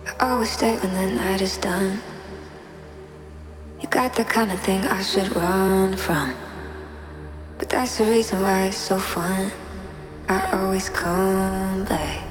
I always stay when the night is done. You got the kind of thing I should run from, but that's the reason why it's so fun. I always come back.